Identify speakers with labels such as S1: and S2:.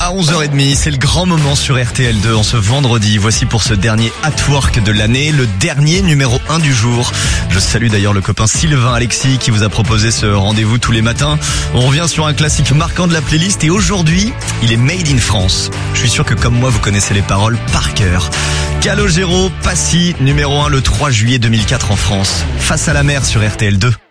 S1: à 11h30, c'est le grand moment sur RTL2 en ce vendredi. Voici pour ce dernier At Work de l'année, le dernier numéro 1 du jour. Je salue d'ailleurs le copain Sylvain Alexis qui vous a proposé ce rendez-vous tous les matins. On revient sur un classique marquant de la playlist et aujourd'hui, il est Made in France. Je suis sûr que comme moi, vous connaissez les paroles par cœur. Calogero, Passy, numéro 1 le 3 juillet 2004 en France. Face à la mer sur RTL2.